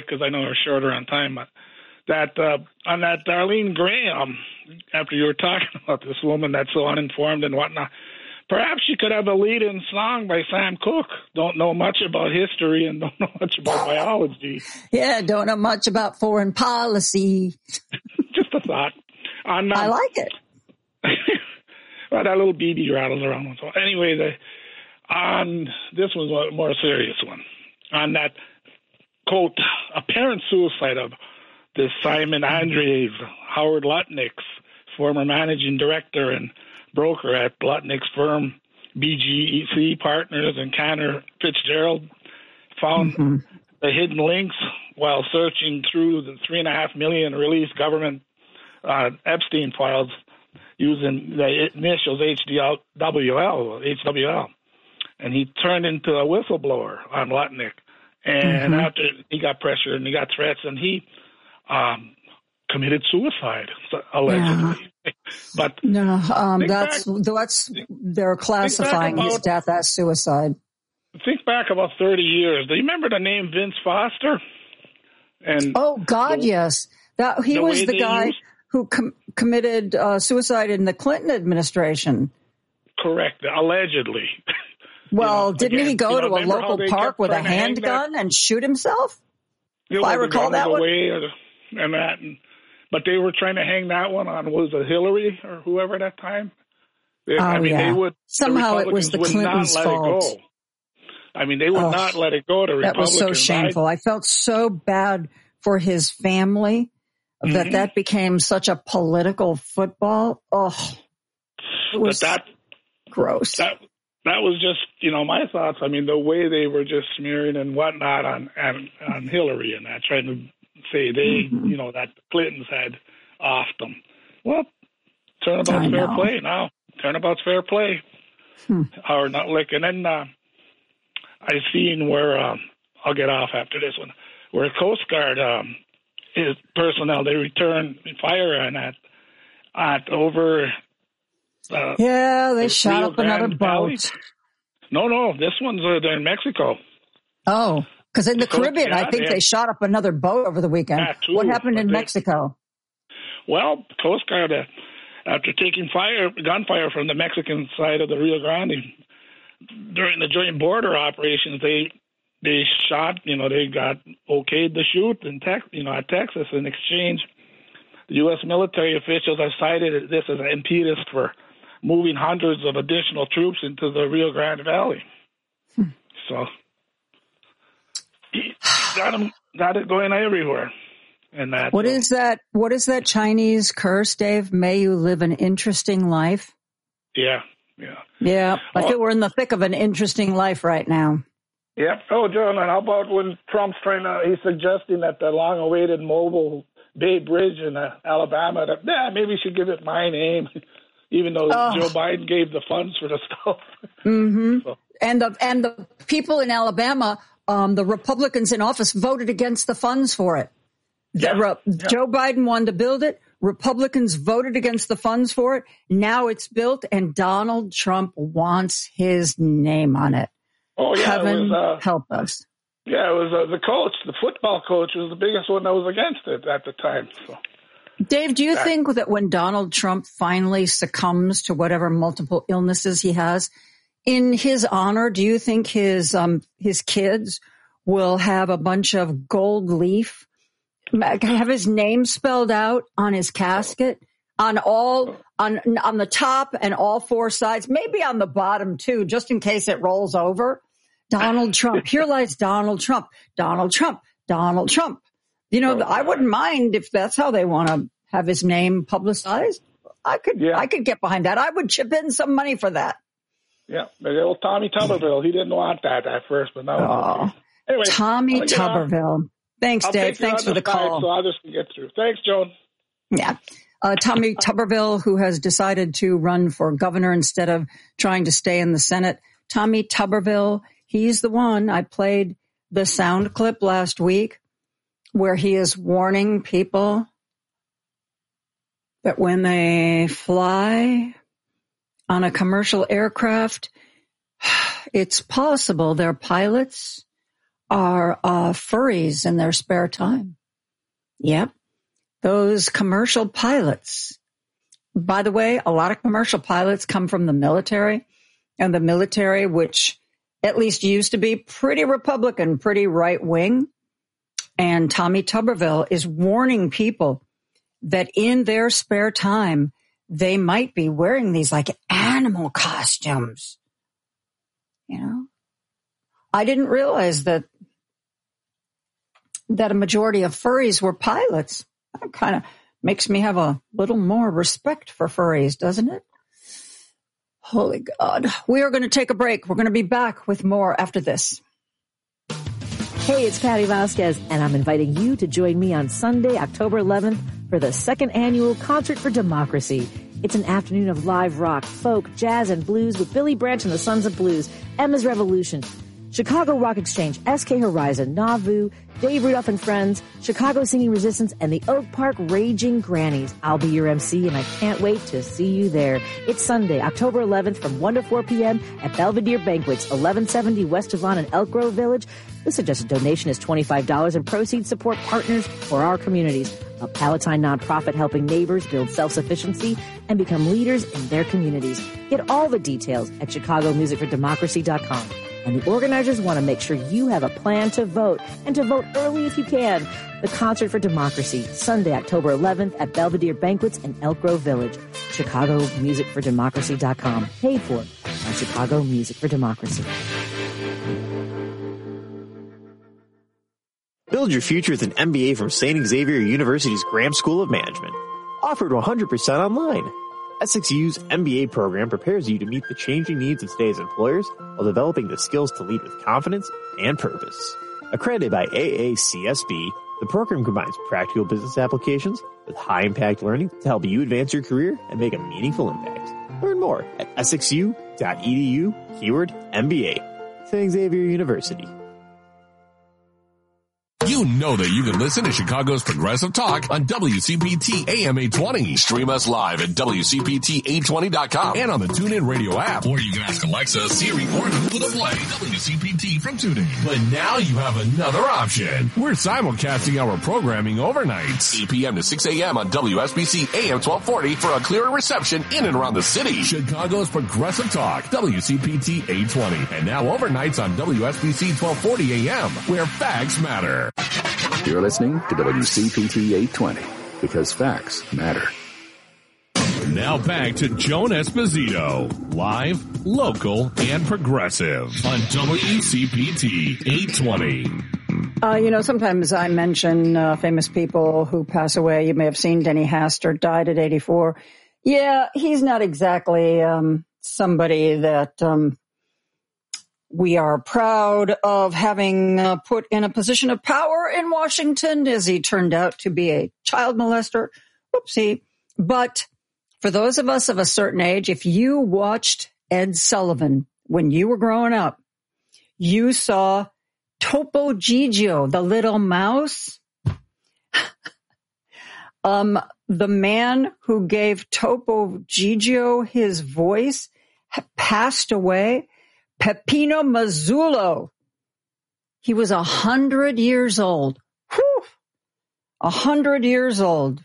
because I know we're shorter on time. That on that Darlene Graham, after you were talking about this woman that's so uninformed and whatnot, perhaps you could have a lead-in song by Sam Cooke. Don't know much about history and don't know much about biology. Yeah, don't know much about foreign policy. Just a thought. I like it. Well, that little BB rattles around. So anyway, this was a more serious one. On that, quote, apparent suicide of this Simon Andrews, Howard Lutnick's former managing director and broker at Lutnick's firm, BGEC Partners and Cantor Fitzgerald, found the hidden links while searching through the 3.5 million released government Epstein files using the initials HWL. And he turned into a whistleblower on Lutnick. And after he got pressure and he got threats, and he committed suicide, allegedly. Yeah. But no, they're classifying his death as suicide. Think back about 30 years. Do you remember the name Vince Foster? And oh God, yes. That he was the guy who committed suicide in the Clinton administration. Correct, allegedly. Well, didn't he go to a local park with a handgun and shoot himself? If I recall that one. But they were trying to hang that one on, was it Hillary or whoever at that time? They would. Somehow it was the Clintons' fault. I mean, they would not let it go to Republicans. That was so shameful. I felt so bad for his family that became such a political football. Oh, it was gross. That was just, my thoughts. I mean, the way they were just smearing and whatnot on Hillary and that, trying to say they, that the Clintons had offed them. Well, turnabout's fair play now. Turnabout's fair play. Howard Lutnick. And then I seen where, I'll get off after this one, where Coast Guard, his personnel, they returned fire on that over... they shot up another boat. No, this one's they're in Mexico. Oh, because in the Caribbean, I think they shot up another boat over the weekend. What happened in Mexico? Well, Coast Guard, after taking gunfire from the Mexican side of the Rio Grande during the joint border operations, they shot. They got okayed to shoot at Texas. In exchange, the U.S. military officials have cited this as an impetus for moving hundreds of additional troops into the Rio Grande Valley. So, got it going everywhere. And that. What is that Chinese curse, Dave? May you live an interesting life. Yeah. I feel we're in the thick of an interesting life right now. Yeah. Oh, John, and how about when Trump's he's suggesting that the long-awaited Mobile Bay Bridge in Alabama, maybe we should give it my name, even though Joe Biden gave the funds for the stuff. So. And the people in Alabama, the Republicans in office voted against the funds for it. Joe Biden wanted to build it. Republicans voted against the funds for it. Now it's built, and Donald Trump wants his name on it. Oh, yeah. Heaven help us. Yeah, it was the coach, the football coach, was the biggest one that was against it at the time. So. Dave, do you think that when Donald Trump finally succumbs to whatever multiple illnesses he has, in his honor, do you think his kids will have a bunch of gold leaf, have his name spelled out on his casket, on the top and all four sides, maybe on the bottom too, just in case it rolls over? Donald Trump. Here lies Donald Trump. Donald Trump. Donald Trump. I wouldn't mind if that's how they want to have his name publicized. I could get behind that. I would chip in some money for that. Yeah, the old Tommy Tuberville. He didn't want that at first, but now. Anyway, Tommy Tuberville. Thanks, Dave. Thanks for the call. So I'll just get through. Thanks, Joan. Yeah. Tommy Tuberville, who has decided to run for governor instead of trying to stay in the Senate. Tommy Tuberville, he's the one. I played the sound clip last week where he is warning people that when they fly on a commercial aircraft, it's possible their pilots are furries in their spare time. Yep. Those commercial pilots. By the way, a lot of commercial pilots come from the military, and the military, which at least used to be pretty Republican, pretty right wing. And Tommy Tuberville is warning people that in their spare time, they might be wearing these like animal costumes. You know, I didn't realize that a majority of furries were pilots. That kind of makes me have a little more respect for furries, doesn't it? Holy God. We are going to take a break. We're going to be back with more after this. Hey, it's Patty Vasquez, and I'm inviting you to join me on Sunday, October 11th for the second annual Concert for Democracy. It's an afternoon of live rock, folk, jazz, and blues with Billy Branch and the Sons of Blues, Emma's Revolution, Chicago Rock Exchange, SK Horizon, Nauvoo, Dave Rudolph and Friends, Chicago Singing Resistance, and the Oak Park Raging Grannies. I'll be your MC, and I can't wait to see you there. It's Sunday, October 11th from 1 to 4 p.m. at Belvedere Banquets, 1170 West Devon in Elk Grove Village. The suggested donation is $25, and proceeds support partners for our communities, a Palatine nonprofit helping neighbors build self-sufficiency and become leaders in their communities. Get all the details at chicagomusicfordemocracy.com. And the organizers want to make sure you have a plan to vote, and to vote early if you can. The Concert for Democracy, Sunday, October 11th at Belvedere Banquets in Elk Grove Village. chicagomusicfordemocracy.com. Paid for by Chicago Music for Democracy. Build your future with an MBA from St. Xavier University's Graham School of Management. Offered 100% online. SXU's MBA program prepares you to meet the changing needs of today's employers while developing the skills to lead with confidence and purpose. Accredited by AACSB, the program combines practical business applications with high-impact learning to help you advance your career and make a meaningful impact. Learn more at sxu.edu, keyword MBA. St. Xavier University. You know that you can listen to Chicago's Progressive Talk on WCPT AM 820. Stream us live at WCPT820.com and on the TuneIn Radio app. Or you can ask Alexa, Siri, or Google to play WCPT from TuneIn. But now you have another option. We're simulcasting our programming overnights, 8 p.m. to 6 a.m. on WSBC AM 1240 for a clearer reception in and around the city. Chicago's Progressive Talk, WCPT 820. And now overnights on WSBC 1240 AM, where facts matter. You're listening to WCPT 820, because facts matter. Now back to Joan Esposito, live, local, and progressive on WCPT 820. Sometimes I mention famous people who pass away. You may have seen Denny Hastert died at 84. Yeah, he's not exactly somebody that we are proud of having put in a position of power in Washington, as he turned out to be a child molester. Whoopsie. But for those of us of a certain age, if you watched Ed Sullivan when you were growing up, you saw Topo Gigio, the little mouse. The man who gave Topo Gigio his voice passed away. Peppino Mazzullo. He was 100 years old. 100 years old.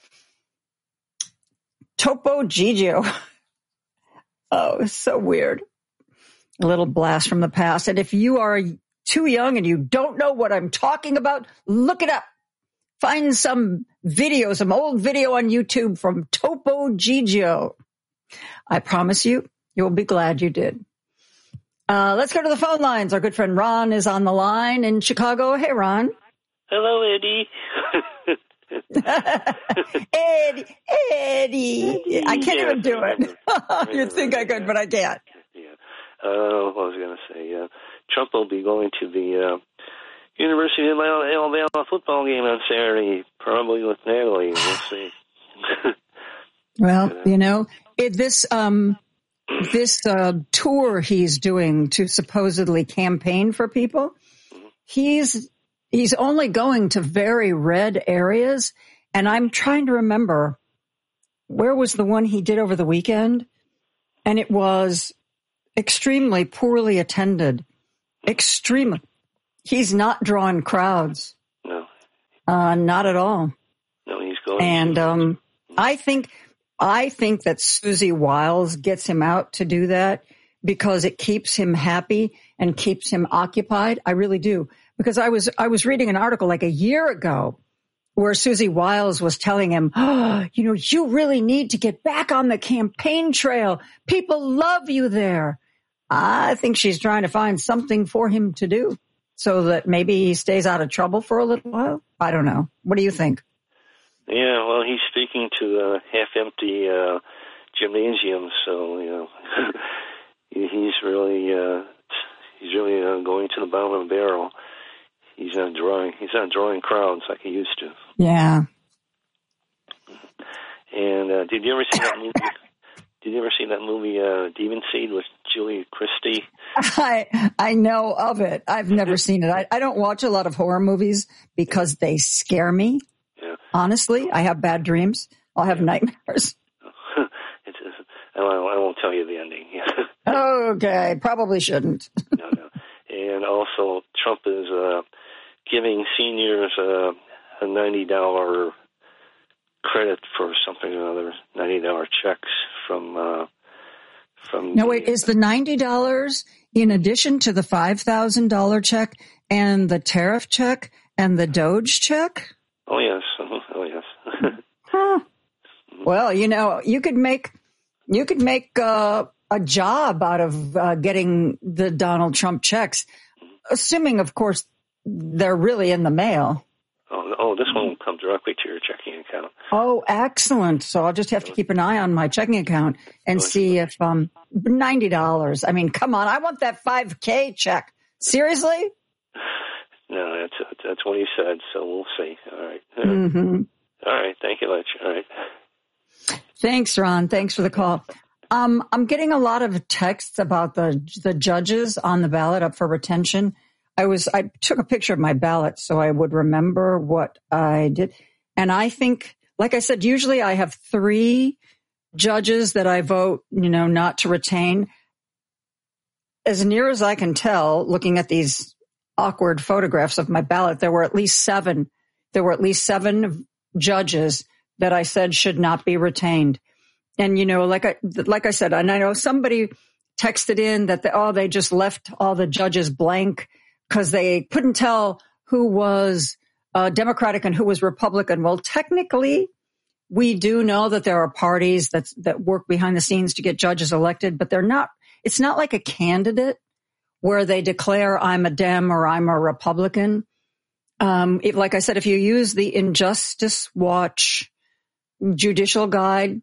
Topo Gigio. Oh, it's so weird. A little blast from the past. And if you are too young and you don't know what I'm talking about, look it up. Find some old video on YouTube from Topo Gigio. I promise you, you'll be glad you did. Let's go to the phone lines. Our good friend Ron is on the line in Chicago. Hey, Ron. Hello, Eddie. Eddie. I can't even do it. You'd think I could, but I can't. Yeah. What was I going to say? Trump will be going to the University of Alabama football game on Saturday, probably with Natalie. We'll see. Well, this tour he's doing to supposedly campaign for people, he's only going to very red areas. And I'm trying to remember, where was the one he did over the weekend? And it was extremely poorly attended. Extremely. He's not drawing crowds. No. Not at all. No, he's going. And I think that Susie Wiles gets him out to do that because it keeps him happy and keeps him occupied. I really do. Because I was reading an article like a year ago where Susie Wiles was telling him, you really need to get back on the campaign trail. People love you there. I think she's trying to find something for him to do so that maybe he stays out of trouble for a little while. I don't know. What do you think? Yeah, well, he's speaking to half-empty gymnasiums, so, he's really going to the bottom of the barrel. He's not drawing crowds like he used to. Yeah. And did you ever see that movie? Did you ever see that movie Demon Seed with Julia Christie? I know of it. I've never seen it. I don't watch a lot of horror movies because they scare me. Yeah. Honestly, I have bad dreams. I'll have nightmares. I won't tell you the ending. Okay, probably shouldn't. No. And also, Trump is giving seniors a $90 credit for something or other, $90 checks from. No, wait, is the $90 in addition to the $5,000 check and the tariff check and the Doge check? Oh yes, oh yes. Huh. Well, you could make a job out of getting the Donald Trump checks, assuming, of course, they're really in the mail. Oh, this one will come directly to your checking account. Oh, excellent. So I'll just have to keep an eye on my checking account and see if $90. I mean, come on. I want that $5K check. Seriously? No, that's what he said, so we'll see. All right. Mm-hmm. All right. Thank you, Letch. All right. Thanks, Ron. Thanks for the call. I'm getting a lot of texts about the judges on the ballot up for retention. I took a picture of my ballot so I would remember what I did. And I think, like I said, usually I have 3 judges that I vote, not to retain. As near as I can tell, looking at these awkward photographs of my ballot, there were at least 7 judges that I said should not be retained. And, like I said, and I know somebody texted in that they just left all the judges blank because they couldn't tell who was Democratic and who was Republican. Well, technically, we do know that there are parties that work behind the scenes to get judges elected, but it's not like a candidate where they declare I'm a Dem or I'm a Republican. Like I said, if you use the Injustice Watch judicial guide,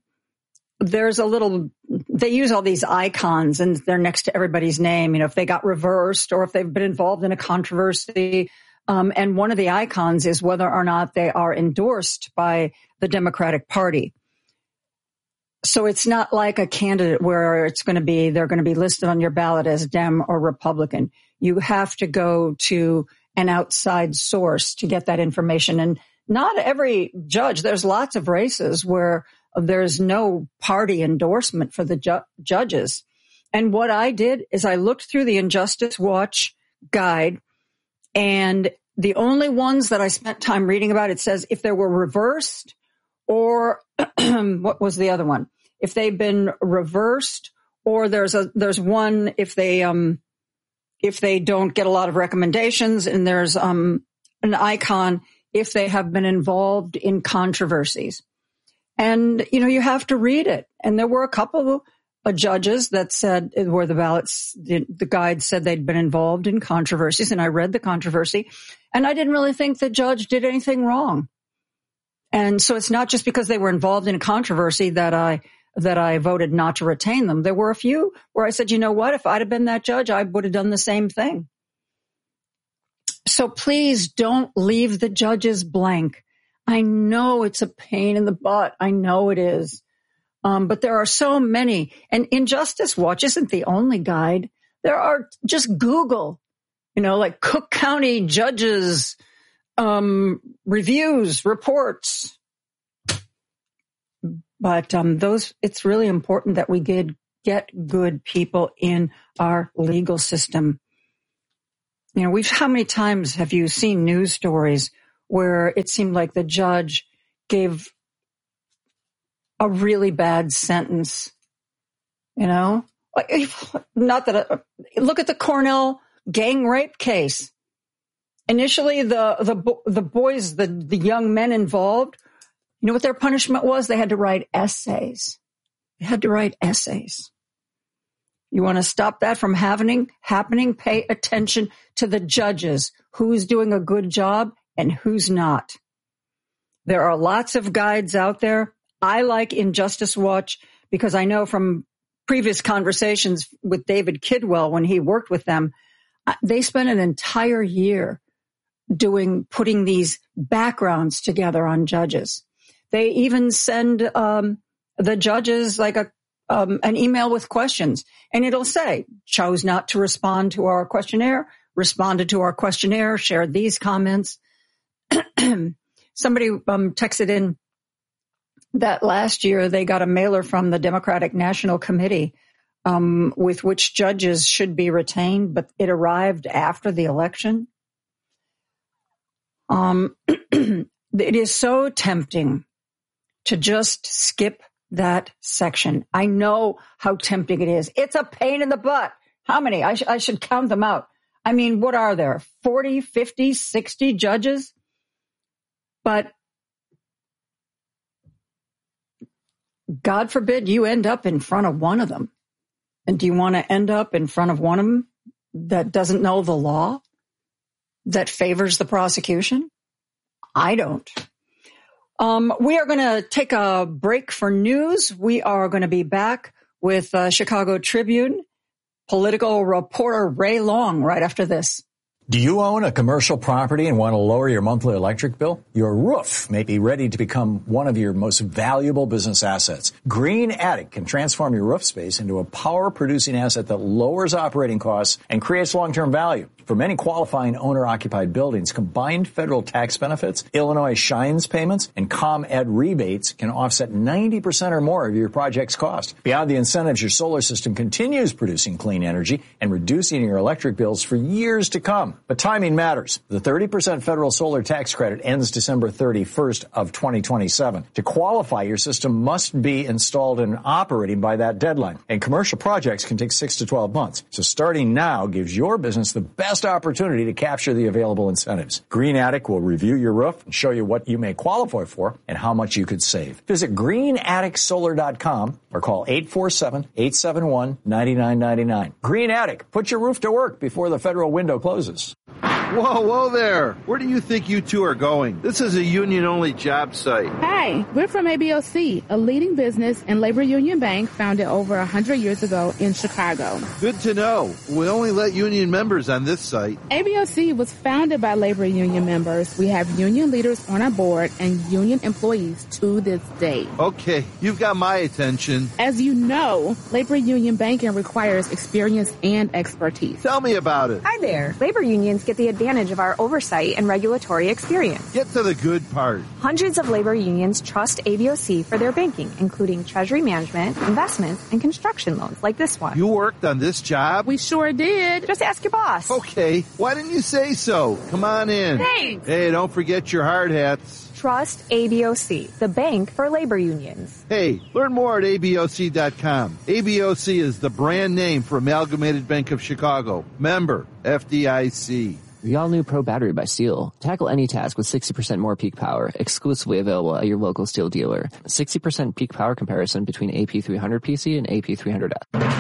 they use all these icons and they're next to everybody's name, if they got reversed or if they've been involved in a controversy. And one of the icons is whether or not they are endorsed by the Democratic Party. So it's not like a candidate where they're going to be listed on your ballot as Dem or Republican. You have to go to an outside source to get that information. And not every judge, there's lots of races where there's no party endorsement for the judges. And what I did is I looked through the Injustice Watch guide, and the only ones that I spent time reading about, it says if they were reversed or what was the other one? If they've been reversed, or there's one if they don't get a lot of recommendations, and there's an icon if they have been involved in controversies. And, you have to read it. And there were a couple of judges that said where the guide said they'd been involved in controversies. And I read the controversy and I didn't really think the judge did anything wrong. And so it's not just because they were involved in a controversy that I voted not to retain them. There were a few where I said, you know what, if I'd have been that judge, I would have done the same thing. So please don't leave the judges blank. I know it's a pain in the butt. I know it is. But there are so many. And Injustice Watch isn't the only guide. There are, just Google, like Cook County judges, reviews, reports. But it's really important that we get good people in our legal system. You know, how many times have you seen news stories where it seemed like the judge gave a really bad sentence? You know, not that. Look at the Cornell gang rape case. Initially, the boys, the young men involved, you know what their punishment was? They had to write essays. You want to stop that from happening? Pay attention to the judges, who's doing a good job and who's not. There are lots of guides out there. I like Injustice Watch because I know from previous conversations with David Kidwell when he worked with them, they spent an entire year putting these backgrounds together on judges. They even send the judges like an email with questions, and it'll say, chose not to respond to our questionnaire, responded to our questionnaire, shared these comments. Somebody texted in that last year they got a mailer from the Democratic National Committee with which judges should be retained, but it arrived after the election. It is so tempting to just skip that section. I know how tempting it is. It's a pain in the butt. How many? I should count them out. I mean, what are there? 40, 50, 60 judges? But God forbid you end up in front of one of them. And do you want to end up in front of one of them that doesn't know the law, that favors the prosecution? I don't. We are going to take a break for news. We are going to be back with Chicago Tribune political reporter Ray Long right after this. Do you own a commercial property and want to lower your monthly electric bill? Your roof may be ready to become one of your most valuable business assets. Green Attic can transform your roof space into a power-producing asset that lowers operating costs and creates long-term value. For many qualifying owner-occupied buildings, combined federal tax benefits, Illinois Shines payments, and ComEd rebates can offset 90% or more of your project's cost. Beyond the incentives, your solar system continues producing clean energy and reducing your electric bills for years to come. But timing matters. The 30% federal solar tax credit ends December 31st of 2027. To qualify, your system must be installed and operating by that deadline. And commercial projects can take 6 to 12 months. So starting now gives your business the best opportunity to capture the available incentives. Green Attic will review your roof and show you what you may qualify for and how much you could save. Visit greenatticsolar.com or call 847-871-9999. Green Attic, put your roof to work before the federal window closes. Whoa there. Where do you think you two are going? This is a union-only job site. Hi, we're from ABOC, a leading business and labor union bank founded over 100 years ago in Chicago. Good to know. We only let union members on this site. ABOC was founded by labor union members. We have union leaders on our board and union employees to this day. Okay, you've got my attention. As you know, labor union banking requires experience and expertise. Tell me about it. Hi there. Labor unions get the advantage of our oversight and regulatory experience. Get to the good part. Hundreds of labor unions trust ABOC for their banking, including treasury management, investments, and construction loans like this one. You worked on this job? We sure did. Just ask your boss. Okay. Why didn't you say so? Come on in. Thanks. Hey, don't forget your hard hats. Trust ABOC, the bank for labor unions. Hey, learn more at ABOC.com. ABOC is the brand name for Amalgamated Bank of Chicago. Member, FDIC. The all-new Pro Battery by Steel. Tackle any task with 60% more peak power, exclusively available at your local Steel dealer. 60% peak power comparison between AP300 PC and AP300F.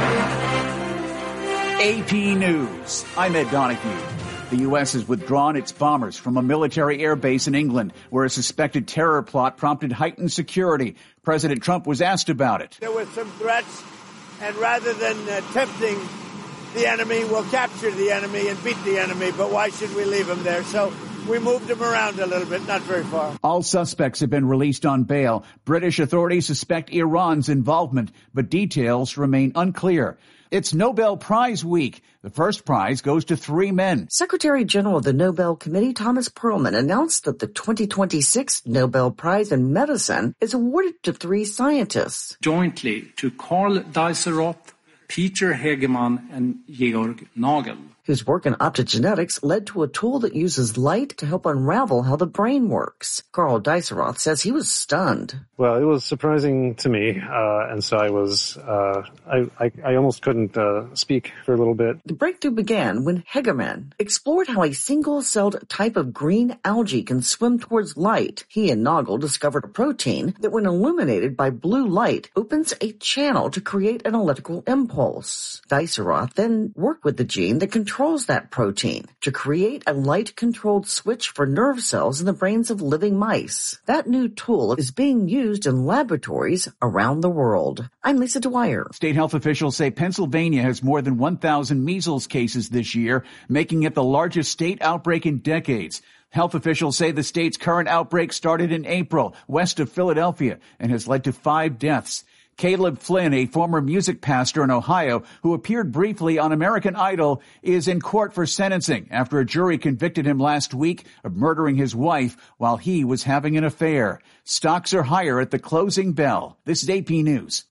AP News. I'm Ed Donahue. The U.S. has withdrawn its bombers from a military air base in England, where a suspected terror plot prompted heightened security. President Trump was asked about it. There were some threats, and rather than tempting the enemy, we'll capture the enemy and beat the enemy, but why should we leave them there? So we moved them around a little bit, not very far. All suspects have been released on bail. British authorities suspect Iran's involvement, but details remain unclear. It's Nobel Prize week. The first prize goes to 3 men. Secretary General of the Nobel Committee, Thomas Perlman, announced that the 2026 Nobel Prize in Medicine is awarded to 3 scientists. Jointly to Karl Deisseroth, Peter Hegemann, and Georg Nagel. whose work in optogenetics led to a tool that uses light to help unravel how the brain works. Carl Diceroth says he was stunned. Well, it was surprising to me, and so I was, I almost couldn't speak for a little bit. The breakthrough began when Hegeman explored how a single-celled type of green algae can swim towards light. He and Nagel discovered a protein that, when illuminated by blue light, opens a channel to create an electrical impulse. Diceroth then worked with the gene that controls that protein to create a light-controlled switch for nerve cells in the brains of living mice. That new tool is being used in laboratories around the world. I'm Lisa Dwyer. State health officials say Pennsylvania has more than 1,000 measles cases this year, making it the largest state outbreak in decades. Health officials say the state's current outbreak started in April, west of Philadelphia, and has led to 5 deaths. Caleb Flynn, a former music pastor in Ohio who appeared briefly on American Idol, is in court for sentencing after a jury convicted him last week of murdering his wife while he was having an affair. Stocks are higher at the closing bell. This is AP News.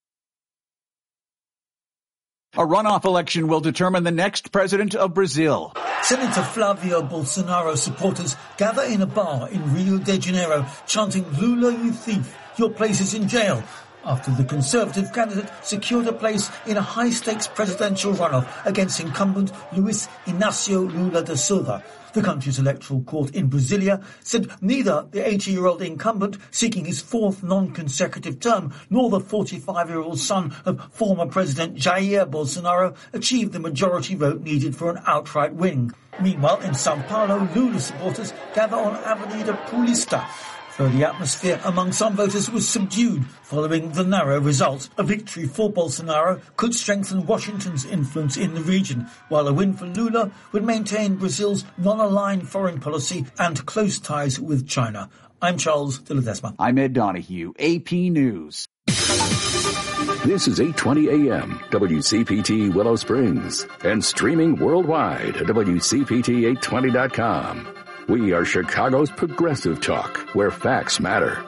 A runoff election will determine the next president of Brazil. Senator Flavio Bolsonaro supporters gather in a bar in Rio de Janeiro chanting, "Lula, you thief, your place is in jail," after the Conservative candidate secured a place in a high-stakes presidential runoff against incumbent Luiz Inácio Lula da Silva. The country's electoral court in Brasilia said neither the 80-year-old incumbent seeking his 4th non-consecutive term nor the 45-year-old son of former President Jair Bolsonaro achieved the majority vote needed for an outright win. Meanwhile, in São Paulo, Lula supporters gather on Avenida Paulista. Though the atmosphere among some voters was subdued following the narrow result. A victory for Bolsonaro could strengthen Washington's influence in the region, while a win for Lula would maintain Brazil's non-aligned foreign policy and close ties with China. I'm Charles de Ledesma. I'm Ed Donahue, AP News. This is 820 AM, WCPT Willow Springs, and streaming worldwide at WCPT820.com. We are Chicago's progressive talk, where facts matter.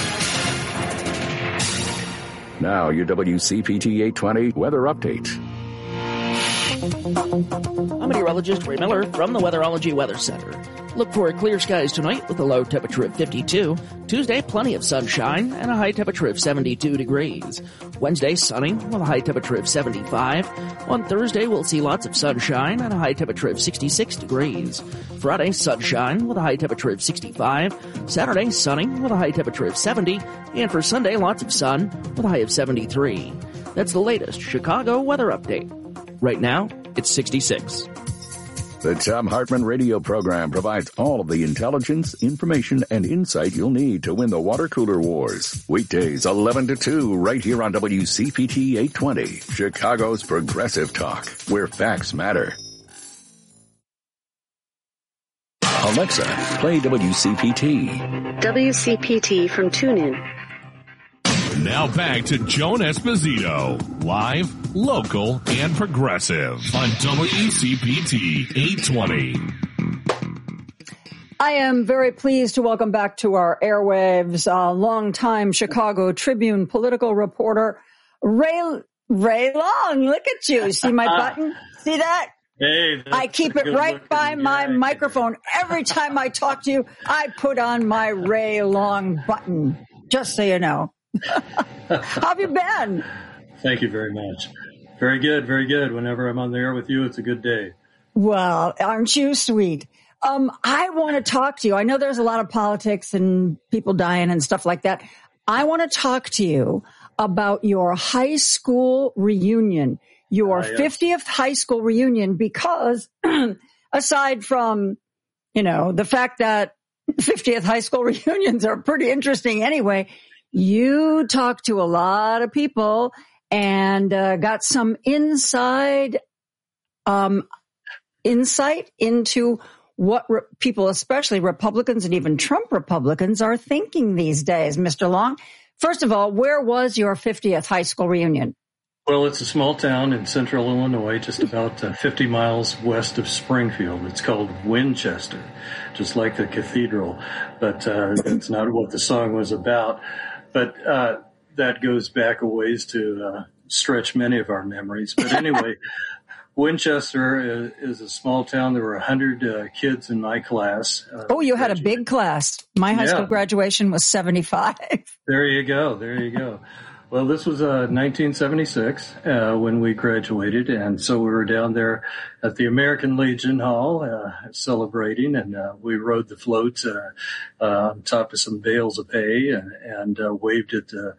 Now, your WCPT 820 weather update. I'm meteorologist Ray Miller from the Weatherology Weather Center. Look for clear skies tonight with a low temperature of 52. Tuesday, plenty of sunshine and a high temperature of 72 degrees. Wednesday, sunny with a high temperature of 75. On Thursday, we'll see lots of sunshine and a high temperature of 66 degrees. Friday, sunshine with a high temperature of 65. Saturday, sunny with a high temperature of 70. And for Sunday, lots of sun with a high of 73. That's the latest Chicago weather update. Right now, it's 66. The Thom Hartmann radio program provides all of the intelligence, information, and insight you'll need to win the water cooler wars. Weekdays 11 to 2 right here on WCPT 820, Chicago's progressive talk, where facts matter. Alexa, play WCPT. WCPT from TuneIn. Now back to Joan Esposito, live, local, and progressive on WCPT 820. I am very pleased to welcome back to our airwaves longtime Chicago Tribune political reporter Ray Long. Look at you. See my button? See that? Hey, I keep it right by my microphone. Every time I talk to you, I put on my Ray Long button, just so you know. How have you been? Thank you very much. Very good, very good. Whenever I'm on the air with you, it's a good day. Well, aren't you sweet? I want to talk to you. I know there's a lot of politics and people dying and stuff like that. I want to talk to you about your high school reunion, your 50th high school reunion, because aside from, the fact that 50th high school reunions are pretty interesting anyway, you talked to a lot of people and got some insight into what people, especially Republicans and even Trump Republicans, are thinking these days. Mr. Long, first of all, where was your 50th high school reunion? Well, it's a small town in central Illinois, just about 50 miles west of Springfield. It's called Winchester, just like the cathedral, but that's not what the song was about. But that goes back a ways to stretch many of our memories. But anyway, Winchester is a small town. There were 100 kids in my class. You had a big class. My high school graduation was 75. There you go. Well, this was 1976 when we graduated, and so we were down there at the American Legion Hall celebrating, and we rode the floats on top of some bales of hay and waved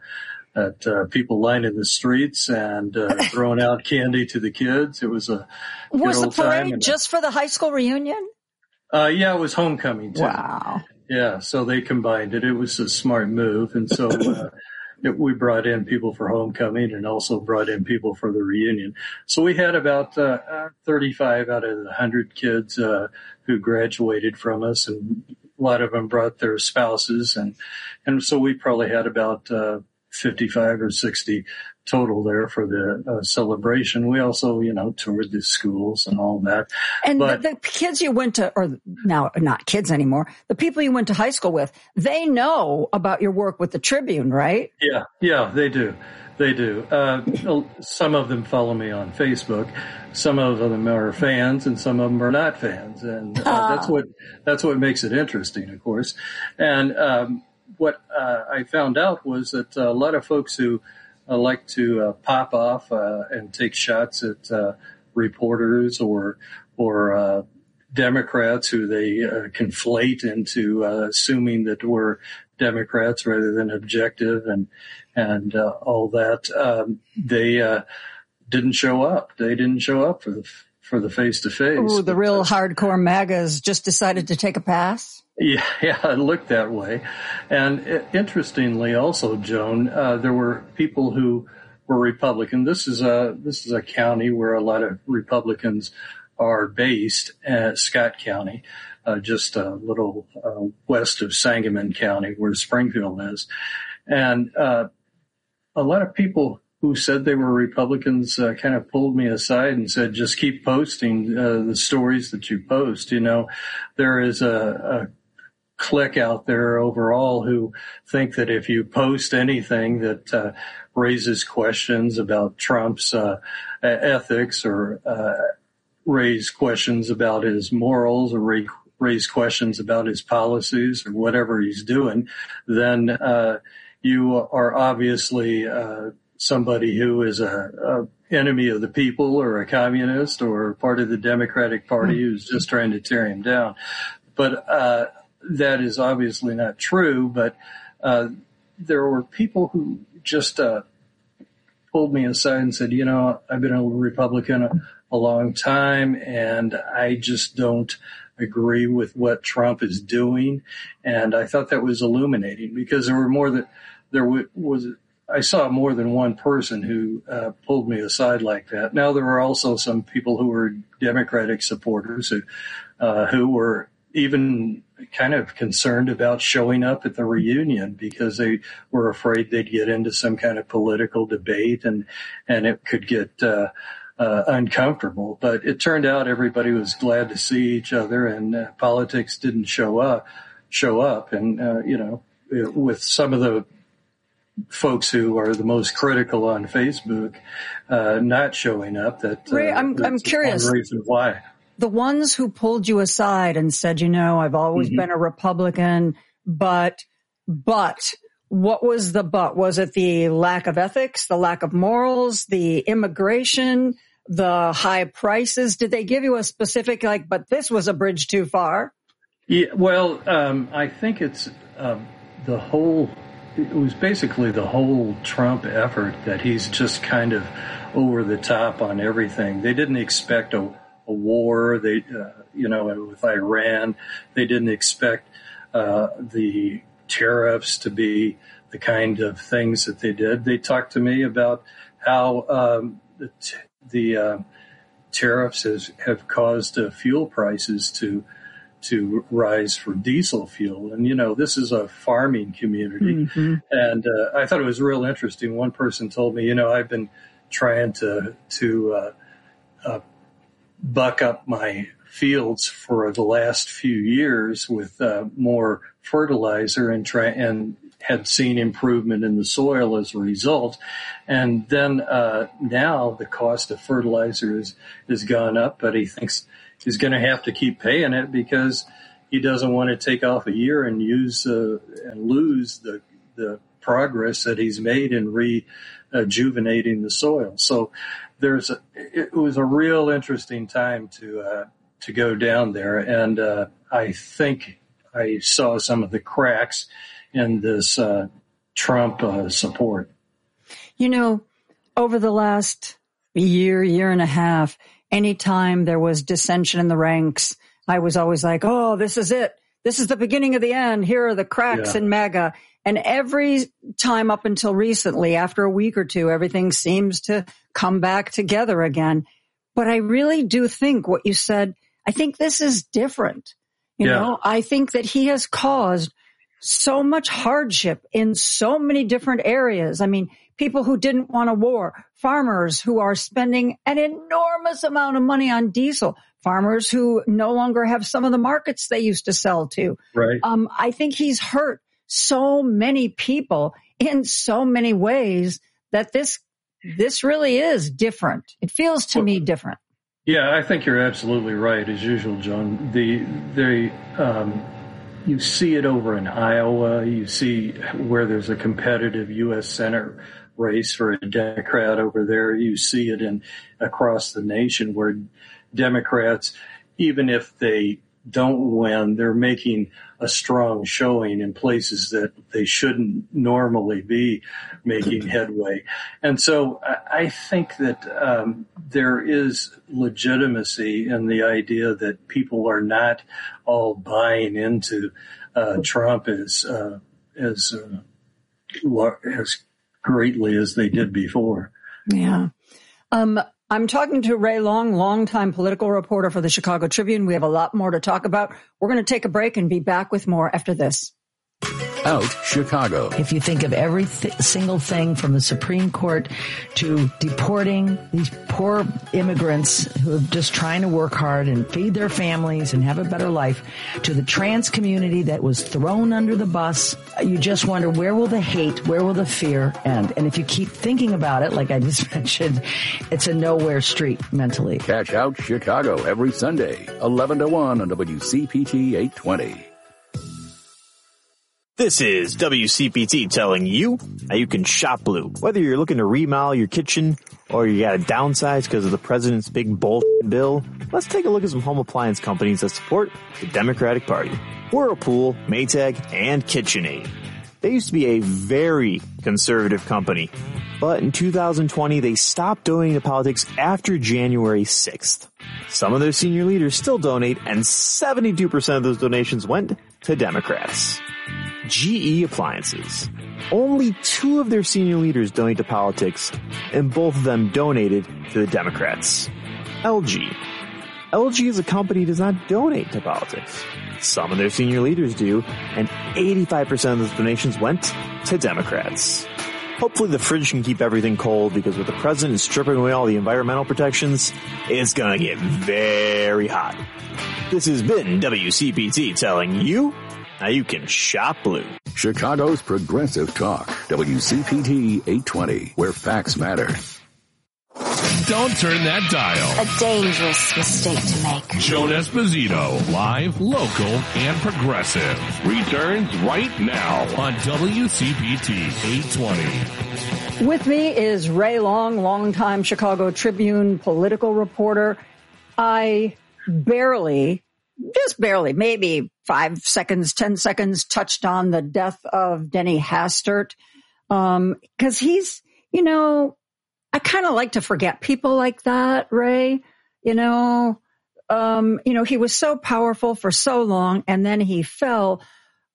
at people lining the streets and throwing out candy to the kids. It was a Was the parade time, just for the high school reunion? Yeah, it was homecoming too. Wow. Yeah, so they combined it. It was a smart move, and so we brought in people for homecoming and also brought in people for the reunion. So we had about 35 out of the 100 kids who graduated from us, and a lot of them brought their spouses, and so we probably had about 55 or 60 total there for the celebration. We also, toured the schools and all that. And the kids you went to, or now not kids anymore, the people you went to high school with, they know about your work with the Tribune, right? Yeah, they do. They do. Some of them follow me on Facebook. Some of them are fans, and some of them are not fans, and that's what makes it interesting, of course. And what I found out was that a lot of folks who like to pop off and take shots at reporters or Democrats who they conflate into assuming that we're Democrats rather than objective and all that. They didn't show up. They didn't show up for the face-to-face. Oh, the real hardcore MAGAs just decided to take a pass? Yeah, it looked that way. And interestingly also, Joan, there were people who were Republican. This is a county where a lot of Republicans are based, Scott County, just a little west of Sangamon County where Springfield is. And a lot of people who said they were Republicans kind of pulled me aside and said, just keep posting the stories that you post. There is a clique out there overall who think that if you post anything that raises questions about Trump's ethics or raise questions about his morals or raise questions about his policies or whatever he's doing, then you are obviously somebody who is a enemy of the people or a communist or part of the Democratic Party who's just trying to tear him down. But that is obviously not true, but there were people who just pulled me aside and said, I've been a Republican a long time, and I just don't agree with what Trump is doing. And I thought that was illuminating because I saw more than one person who pulled me aside like that. Now, there were also some people who were Democratic supporters who were even kind of concerned about showing up at the reunion because they were afraid they'd get into some kind of political debate and it could get uncomfortable. But it turned out everybody was glad to see each other, and politics didn't show up. And with some of the folks who are the most critical on Facebook not showing up, Ray, I'm curious. One reason why. The ones who pulled you aside and said, I've always been a Republican, but what was the but? Was it the lack of ethics, the lack of morals, the immigration, the high prices? Did they give you a specific, but this was a bridge too far? Yeah, well, I think it's it was basically the whole Trump effort that he's just kind of over the top on everything. They didn't expect a war. They, with Iran, they didn't expect the tariffs to be the kind of things that they did. They talked to me about how the tariffs have caused fuel prices to rise for diesel fuel. And, this is a farming community. Mm-hmm. And I thought it was real interesting. One person told me, I've been trying to buck up my fields for the last few years with more fertilizer and had seen improvement in the soil as a result. And then now the cost of fertilizer has gone up, but he thinks he's going to have to keep paying it because he doesn't want to take off a year and lose the progress that he's made in rejuvenating the soil. So it was a real interesting time to go down there, and I think I saw some of the cracks in this Trump support. Over the last year and a half, anytime there was dissension in the ranks, I was always like, oh, this is it. This is the beginning of the end. Here are the cracks in MAGA. And every time up until recently, after a week or two, everything seems to come back together again. But I really do think what you said, I think this is different. You know, I think that he has caused so much hardship in so many different areas. I mean, people who didn't want a war, farmers who are spending an enormous amount of money on diesel, farmers who no longer have some of the markets they used to sell to. Right. I think he's hurt so many people in so many ways that this really is different. It feels to me different. Yeah, I think you're absolutely right, as usual, John. You see it over in Iowa. You see where there's a competitive U.S. Senate race for a Democrat over there. You see it across the nation where Democrats, even if they don't win, they're making a strong showing in places that they shouldn't normally be making headway. And so I think that there is legitimacy in the idea that people are not all buying into Trump as greatly as they did before. Yeah. I'm talking to Ray Long, longtime political reporter for the Chicago Tribune. We have a lot more to talk about. We're going to take a break and be back with more after this. Out Chicago. If you think of every single thing from the Supreme Court to deporting these poor immigrants who are just trying to work hard and feed their families and have a better life, to the trans community that was thrown under the bus, you just wonder, where will the hate, where will the fear end? And if you keep thinking about it, like I just mentioned, it's a nowhere street mentally. Catch Out Chicago every Sunday, 11 to 1 on WCPT 820. This is WCPT telling you how you can shop blue. Whether you're looking to remodel your kitchen or you got to downsize because of the president's big bullshit bill, let's take a look at some home appliance companies that support the Democratic Party. Whirlpool, Maytag, and KitchenAid. They used to be a very conservative company, but in 2020 they stopped donating to politics after January 6th. Some of their senior leaders still donate, and 72% of those donations went to Democrats. GE Appliances. Only 2 of their senior leaders donate to politics, and both of them donated to the Democrats. LG. LG is a company that does not donate to politics. Some of their senior leaders do, and 85% of those donations went to Democrats. Hopefully the fridge can keep everything cold, because with the president stripping away all the environmental protections, it's gonna get very hot. This has been WCPT telling you how you can shop blue. Chicago's Progressive Talk, WCPT 820, where facts matter. Don't turn that dial. A dangerous mistake to make. Joan Esposito, live, local, and progressive, returns right now on WCPT 820. With me is Ray Long, longtime Chicago Tribune political reporter. I just barely, maybe 5 seconds, 10 seconds, touched on the death of Denny Hastert. Cause he's, I kind of like to forget people like that, Ray. He was so powerful for so long, and then he fell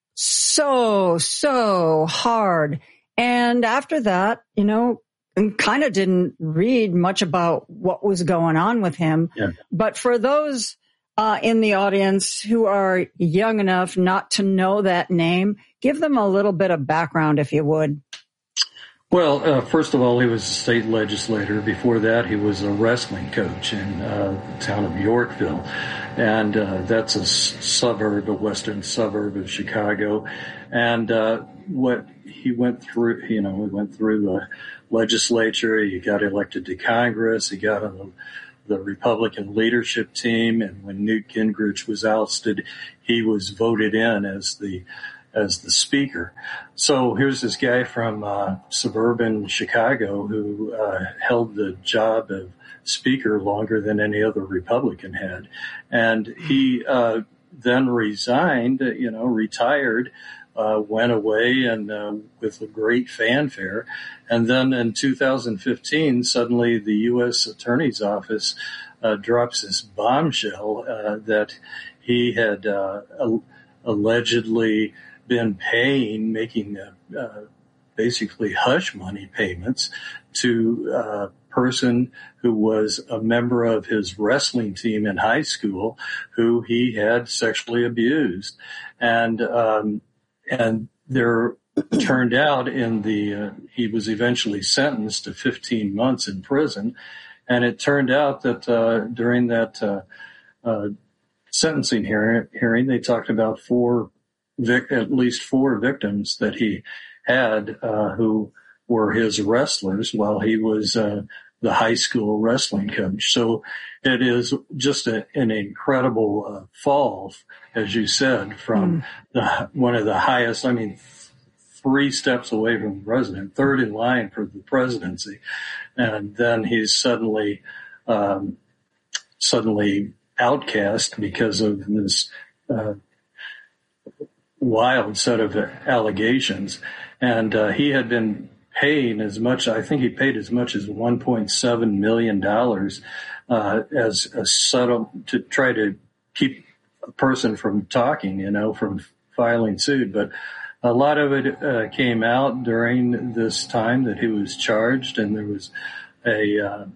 so hard. And after that, kind of didn't read much about what was going on with him. Yeah. But for those in the audience who are young enough not to know that name, give them a little bit of background, if you would. Well, first of all, he was a state legislator. Before that, he was a wrestling coach in the town of Yorkville. And that's a suburb, a western suburb of Chicago. And what he went through, he went through the legislature. He got elected to Congress. He got on the Republican leadership team. And when Newt Gingrich was ousted, he was voted in as the speaker. So here's this guy from suburban Chicago who held the job of speaker longer than any other Republican had. And he then resigned, retired, went away and with a great fanfare. And then in 2015, suddenly the U.S. Attorney's Office drops this bombshell that he had allegedly been making basically hush money payments to a person who was a member of his wrestling team in high school who he had sexually abused. And there turned out he was eventually sentenced to 15 months in prison. And it turned out that during that sentencing hearing, they talked about at least four victims that he had who were his wrestlers while he was the high school wrestling coach. So it is just an incredible fall, as you said, from one of the highest, 3 steps away from the president, third in line for the presidency. And then he's suddenly outcast because of this wild set of allegations. And he had been paying as much, I think he paid as much as $1.7 million as a to try to keep a person from talking, from filing suit. But a lot of it came out during this time that he was charged, and there was there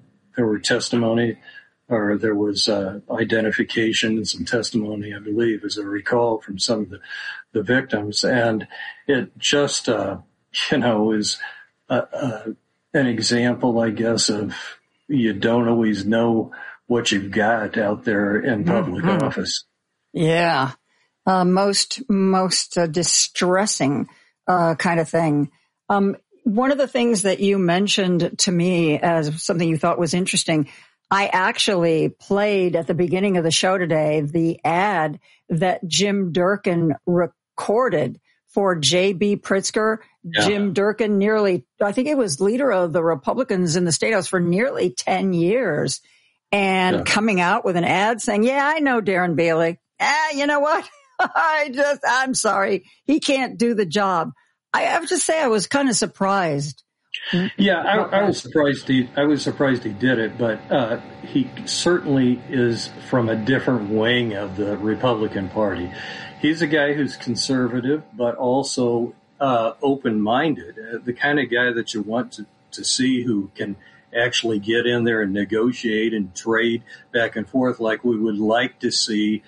was identification and some testimony, I believe, as I recall, from some of the victims. And it just, is an example, I guess, of you don't always know what you've got out there in public office. Yeah. Most distressing kind of thing. One of the things that you mentioned to me as something you thought was interesting, I actually played at the beginning of the show today the ad that Jim Durkin recorded for J.B. Pritzker. Yeah. Jim Durkin I think it was leader of the Republicans in the State House for nearly 10 years and coming out with an ad saying, yeah, I know Darren Bailey. You know what? I'm sorry. He can't do the job. I have to say I was kind of surprised. Yeah, I was surprised he did it, but he certainly is from a different wing of the Republican Party. He's a guy who's conservative, but also open-minded, the kind of guy that you want to see who can actually get in there and negotiate and trade back and forth like we would like to see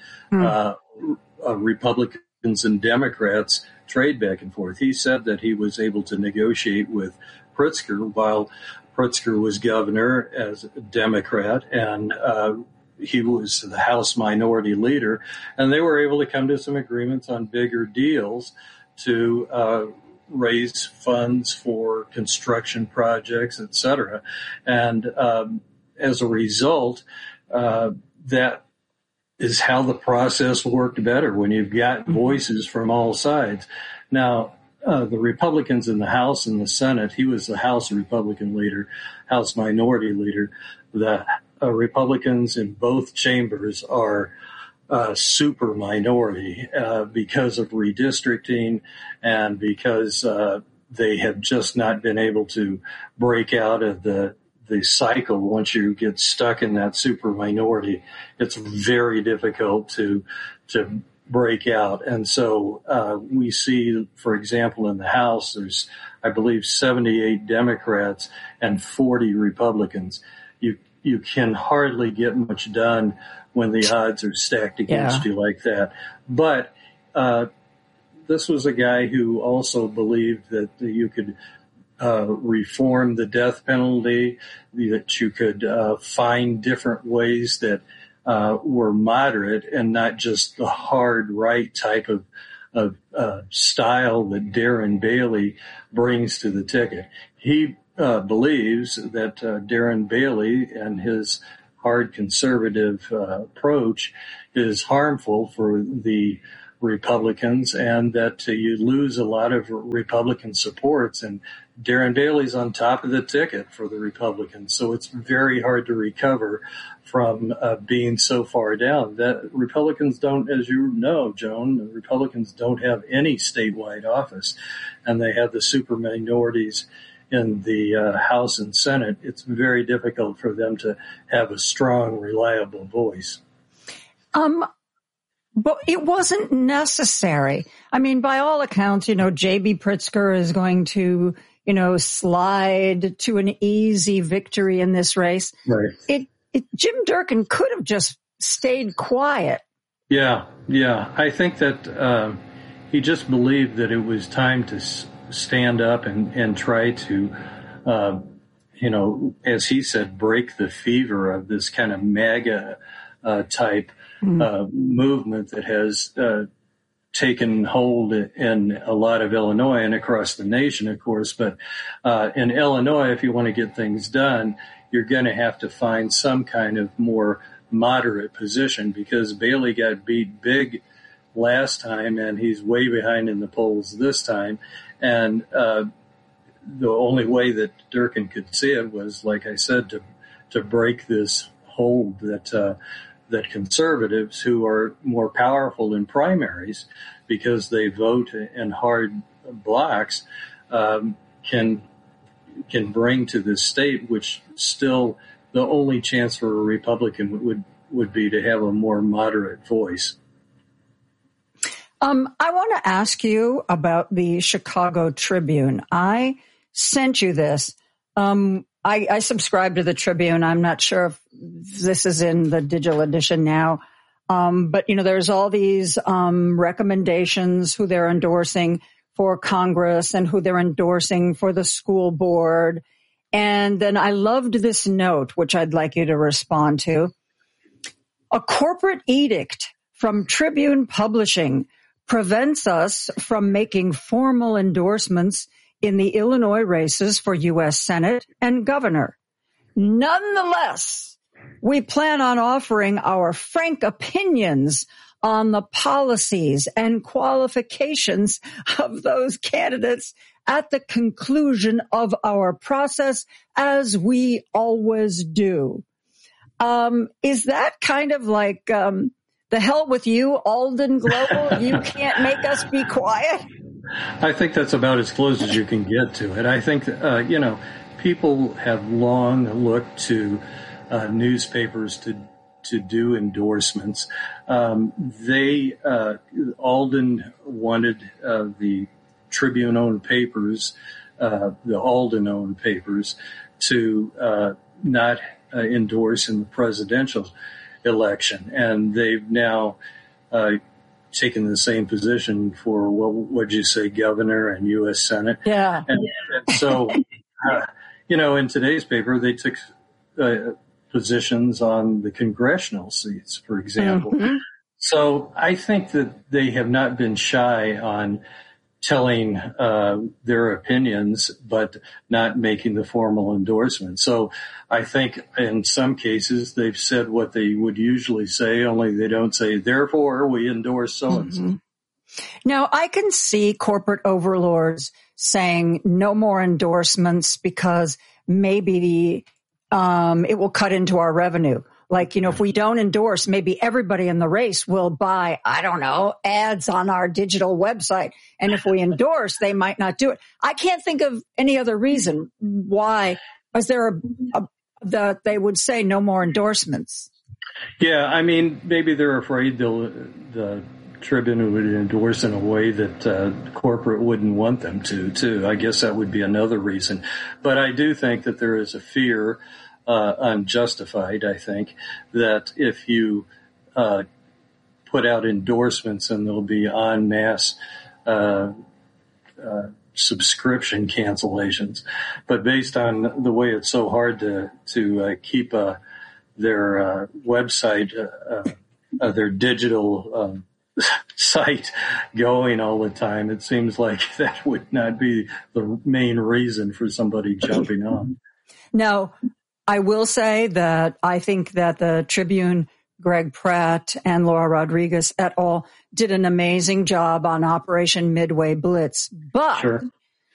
Republicans and Democrats trade back and forth. He said that he was able to negotiate with Pritzker while Pritzker was governor as a Democrat, and he was the House Minority Leader, and they were able to come to some agreements on bigger deals to raise funds for construction projects, et cetera. And as a result, that is how the process worked better when you've got voices from all sides. Now, the Republicans in the House and the Senate, he was the House Republican leader, House Minority Leader. The Republicans in both chambers are super minority because of redistricting and because they have just not been able to break out of the cycle. Once you get stuck in that super minority, it's very difficult to break out. And so we see, for example, in the House, there's, I believe, 78 Democrats and 40 Republicans. You can hardly get much done when the odds are stacked against you like that. But this was a guy who also believed that you could reform the death penalty, that you could find different ways that were moderate and not just the hard right type of style that Darren Bailey brings to the ticket. He believes that Darren Bailey and his hard conservative approach is harmful for the Republicans, and that you lose a lot of Republican supports. And Darren Bailey's on top of the ticket for the Republicans, so it's very hard to recover from being so far down. That Republicans don't, as you know, Joan, the Republicans don't have any statewide office, and they have the super minorities in the House and Senate. It's very difficult for them to have a strong, reliable voice. But it wasn't necessary. I mean, by all accounts, J.B. Pritzker is going to, slide to an easy victory in this race. Right. Jim Durkin could have just stayed quiet. Yeah. I think that he just believed that it was time to stand up and try to, as he said, break the fever of this kind of MAGA type movement that has taken hold in a lot of Illinois and across the nation, of course. But in Illinois, if you want to get things done, you're going to have to find some kind of more moderate position, because Bailey got beat big last time and he's way behind in the polls this time. And the only way that Durkin could see it was, like I said, to break this hold that conservatives, who are more powerful in primaries because they vote in hard blocks, can bring to this state, which still the only chance for a Republican would be to have a more moderate voice. I want to ask you about the Chicago Tribune. I sent you this. I subscribe to the Tribune. I'm not sure if this is in the digital edition now. But, there's all these recommendations, who they're endorsing for Congress and who they're endorsing for the school board. And then I loved this note, which I'd like you to respond to. A corporate edict from Tribune Publishing prevents us from making formal endorsements in the Illinois races for U.S. Senate and governor. Nonetheless, we plan on offering our frank opinions on the policies and qualifications of those candidates at the conclusion of our process, as we always do. Is that kind of like the hell with you, Alden Global? You can't make us be quiet? I think that's about as close as you can get to it. I think, people have long looked to newspapers to do endorsements. Alden wanted the Tribune-owned papers, the Alden-owned papers, to not endorse in the presidential election. And they've now taken the same position for, what'd you say, governor and U.S. Senate? Yeah. And so, in today's paper, they took positions on the congressional seats, for example. Mm-hmm. So I think that they have not been shy on telling their opinions, but not making the formal endorsement. So I think in some cases they've said what they would usually say, only they don't say, therefore we endorse so-and-so. Mm-hmm. Now, I can see corporate overlords saying no more endorsements because maybe it will cut into our revenue. Like, if we don't endorse, maybe everybody in the race will buy, I don't know, ads on our digital website. And if we endorse, they might not do it. I can't think of any other reason why. Is there that they would say no more endorsements? Yeah, I mean, maybe they're afraid the Tribune would endorse in a way that corporate wouldn't want them to, too. I guess that would be another reason. But I do think that there is a fear, unjustified, I think, that if you put out endorsements and there'll be en masse subscription cancellations. But based on the way it's so hard to keep their website, their digital site going all the time, it seems like that would not be the main reason for somebody jumping on. Now, I will say that I think that the Tribune, Greg Pratt and Laura Rodriguez et al. Did an amazing job on Operation Midway Blitz. But, sure.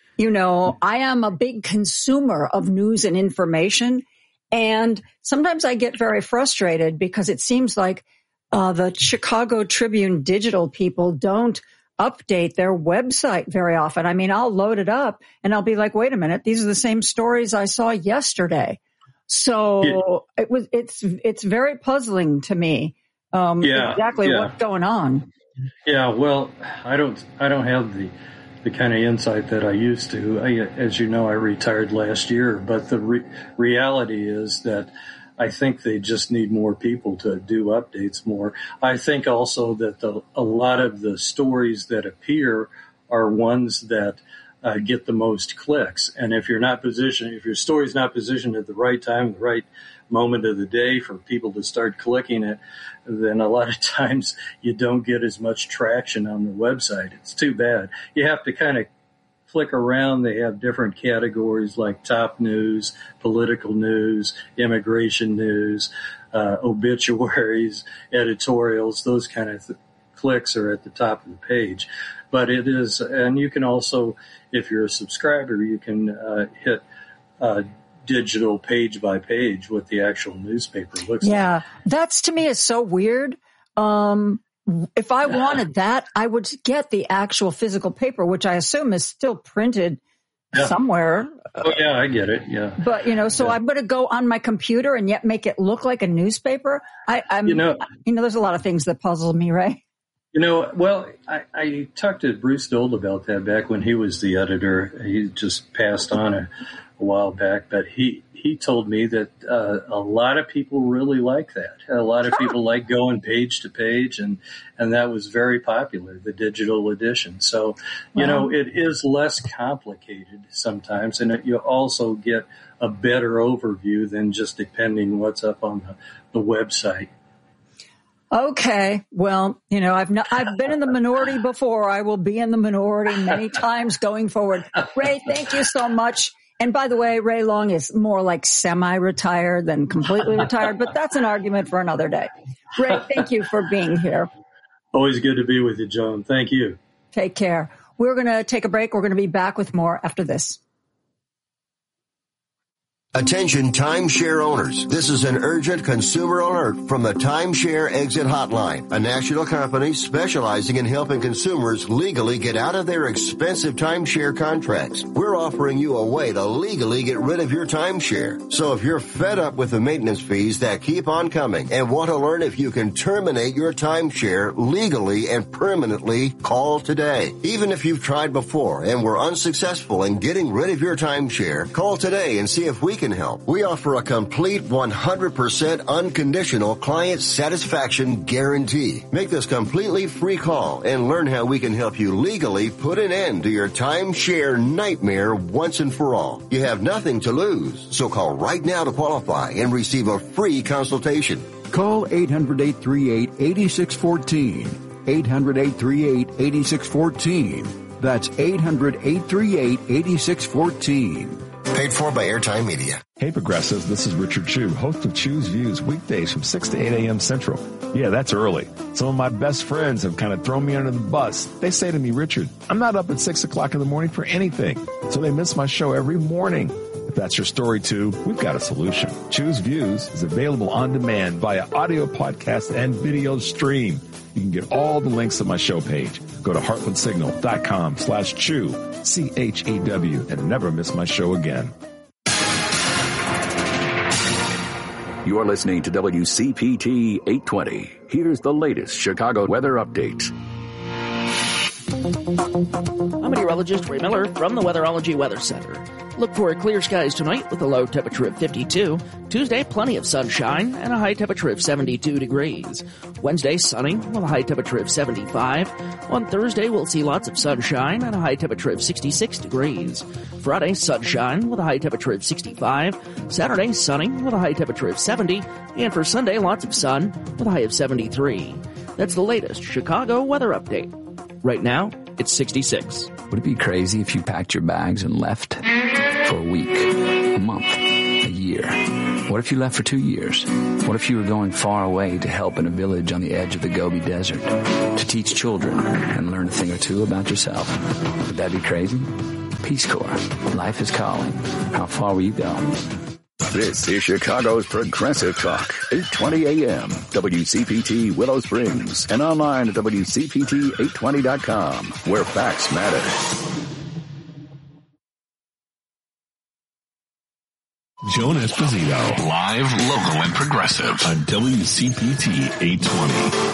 I am a big consumer of news and information. And sometimes I get very frustrated because it seems like the Chicago Tribune digital people don't update their website very often. I mean, I'll load it up and I'll be like, wait a minute, these are the same stories I saw yesterday. So it's very puzzling to me. Exactly what's going on. Yeah. Well, I don't have the kind of insight that I used to. As you know, I retired last year, but the reality is that I think they just need more people to do updates more. I think also that a lot of the stories that appear are ones that get the most clicks. And if your story's not positioned at the right time, the right moment of the day for people to start clicking it, then a lot of times you don't get as much traction on the website. It's too bad. You have to kind of flick around. They have different categories like top news, political news, immigration news, obituaries, editorials. Those kind of clicks are at the top of the page. But it is, and you can also, if you're a subscriber, you can hit digital page by page what the actual newspaper looks like. Yeah, that's to me is so weird. If I wanted that, I would get the actual physical paper, which I assume is still printed somewhere. Oh, yeah, I get it. Yeah. But, I'm going to go on my computer and yet make it look like a newspaper. There's a lot of things that puzzle me, Ray. I talked to Bruce Dold about that back when he was the editor. He just passed on a while back, but he told me that a lot of people really like that. A lot of people like going page to page, and that was very popular, the digital edition. So, it is less complicated sometimes, and you also get a better overview than just depending what's up on the website. Okay. Well, I've been in the minority before. I will be in the minority many times going forward. Ray, thank you so much. And by the way, Ray Long is more like semi-retired than completely retired, but that's an argument for another day. Ray, thank you for being here. Always good to be with you, Joan. Thank you. Take care. We're going to take a break. We're going to be back with more after this. Attention timeshare owners. This is an urgent consumer alert from the Timeshare Exit Hotline, a national company specializing in helping consumers legally get out of their expensive timeshare contracts. We're offering you a way to legally get rid of your timeshare. So if you're fed up with the maintenance fees that keep on coming and want to learn if you can terminate your timeshare legally and permanently, call today. Even if you've tried before and were unsuccessful in getting rid of your timeshare, call today and see if we can help. We offer a complete 100% unconditional client satisfaction guarantee. Make this completely free call and learn how we can help you legally put an end to your timeshare nightmare once and for all. You have nothing to lose, so call right now to qualify and receive a free consultation. Call 800-838-8614. 800-838-8614. That's 800-838-8614. Paid for by Airtime Media. Hey Progressives, this is Richard Chu, host of Chu's Views, weekdays from 6 to 8 a.m. Central. Yeah, that's early. Some of my best friends have kind of thrown me under the bus. They say to me, Richard, I'm not up at 6 o'clock in the morning for anything. So they miss my show every morning. If that's your story too, we've got a solution. Chu's Views is available on demand via audio podcast and video stream. You can get all the links at my show page. Go to heartlandsignal.com/chew, CHEW, and never miss my show again. You are listening to WCPT 820. Here's the latest Chicago weather update. I'm meteorologist Ray Miller from the Weatherology Weather Center. Look for clear skies tonight with a low temperature of 52. Tuesday, plenty of sunshine and a high temperature of 72 degrees. Wednesday, sunny with a high temperature of 75. On Thursday, we'll see lots of sunshine and a high temperature of 66 degrees. Friday, sunshine with a high temperature of 65. Saturday, sunny with a high temperature of 70. And for Sunday, lots of sun with a high of 73. That's the latest Chicago weather update. Right now, it's 66. Would it be crazy if you packed your bags and left for a week, a month, a year? What if you left for 2 years? What if you were going far away to help in a village on the edge of the Gobi Desert, to teach children and learn a thing or two about yourself? Would that be crazy? Peace Corps. Life is calling. How far will you go? This is Chicago's Progressive Talk, 820 AM, WCPT Willow Springs, and online at WCPT820.com, where facts matter. Joan Esposito, live, local, and progressive on WCPT 820.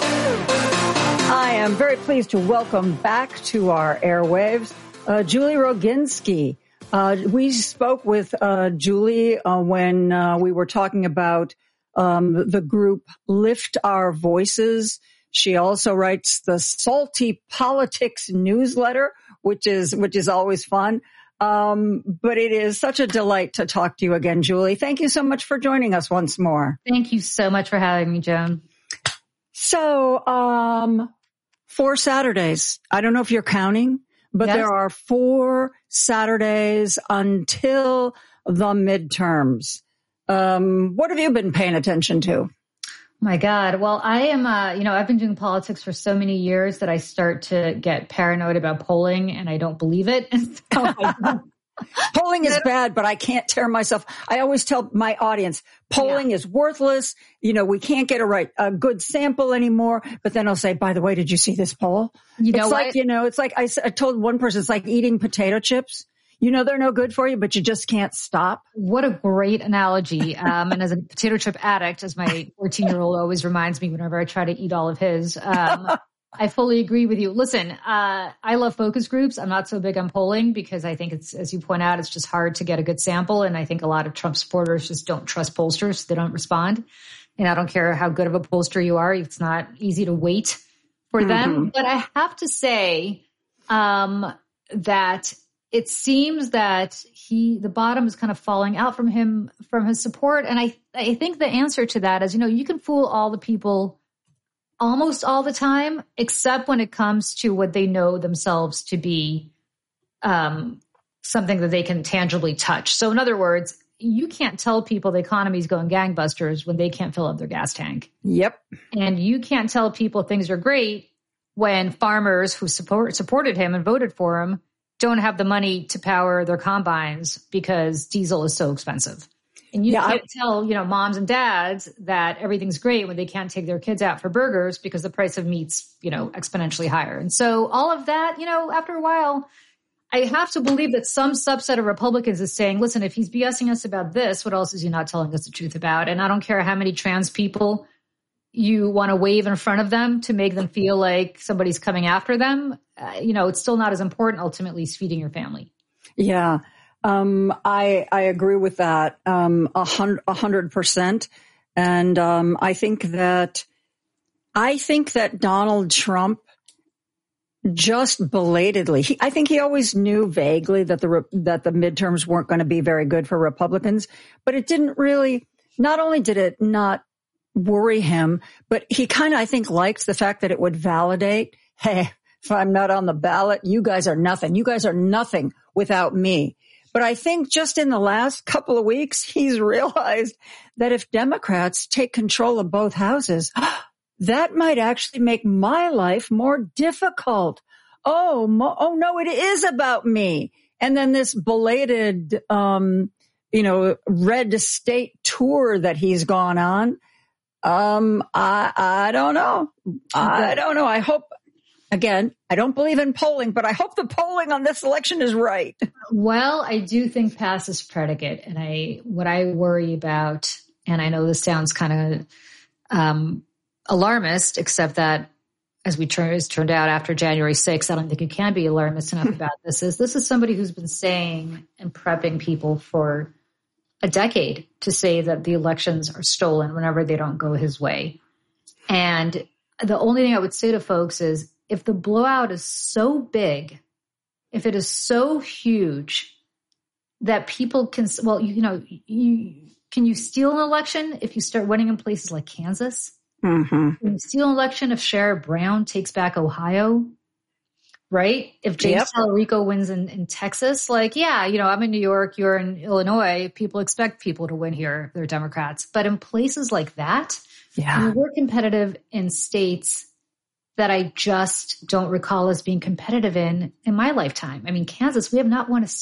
I am very pleased to welcome back to our airwaves Julie Roginski. We spoke with Julie when we were talking about the group Lift Our Voices. She also writes the Salty Politics newsletter, which is always fun. But it is such a delight to talk to you again, Julie. Thank you so much for joining us once more. Thank you so much for having me, Joan. So, 4 Saturdays. I don't know if you're counting, but yes, there are 4 Saturdays until the midterms. What have you been paying attention to? My God. Well, I am, I've been doing politics for so many years that I start to get paranoid about polling and I don't believe it. Polling is bad, but I can't tear myself. I always tell my audience, polling is worthless. We can't get a good sample anymore. But then I'll say, by the way, did you see this poll? It's like I told one person, it's like eating potato chips. They're no good for you, but you just can't stop. What a great analogy. And as a potato chip addict, as my 14-year-old always reminds me whenever I try to eat all of his, I fully agree with you. Listen, I love focus groups. I'm not so big on polling because I think it's, as you point out, it's just hard to get a good sample. And I think a lot of Trump supporters just don't trust pollsters. So they don't respond. And I don't care how good of a pollster you are. It's not easy to wait for them. But I have to say that it seems that the bottom is kind of falling out from him, from his support. And I think the answer to that is, you can fool all the people almost all the time, except when it comes to what they know themselves to be something that they can tangibly touch. So in other words, you can't tell people the economy is going gangbusters when they can't fill up their gas tank. Yep. And you can't tell people things are great when farmers who supported him and voted for him don't have the money to power their combines because diesel is so expensive. And you can't tell, moms and dads that everything's great when they can't take their kids out for burgers because the price of meat's, exponentially higher. And so all of that, after a while, I have to believe that some subset of Republicans is saying, listen, if he's BSing us about this, what else is he not telling us the truth about? And I don't care how many trans people you want to wave in front of them to make them feel like somebody's coming after them. It's still not as important ultimately as feeding your family. Yeah. I agree with that 100%. And I think that Donald Trump just belatedly, I think he always knew vaguely that the midterms weren't going to be very good for Republicans, but it didn't really, not only did it not worry him, but he kind of, I think, liked the fact that it would validate, hey, if I'm not on the ballot, you guys are nothing. You guys are nothing without me. But I think just in the last couple of weeks, he's realized that if Democrats take control of both houses, that might actually make my life more difficult. Oh no, it is about me. And then this belated, red state tour that he's gone on. I don't know. I don't know. I hope, again, I don't believe in polling, but I hope the polling on this election is right. Well, I do think past is predicate. And what I worry about, and I know this sounds kind of, alarmist, except that as turned out after January 6th, I don't think you can be alarmist enough about this is somebody who's been saying and prepping people for a decade to say that the elections are stolen whenever they don't go his way. And the only thing I would say to folks is if the blowout is so big, if it is so huge that people can, well, can you steal an election if you start winning in places like Kansas? Mm-hmm. Can you steal an election if Sherrod Brown takes back Ohio? Right? If James Talarico wins in Texas, I'm in New York, you're in Illinois, people expect people to win here. They're Democrats. But in places like that, we're competitive in states that I just don't recall as being competitive in my lifetime. I mean, Kansas, we have not won a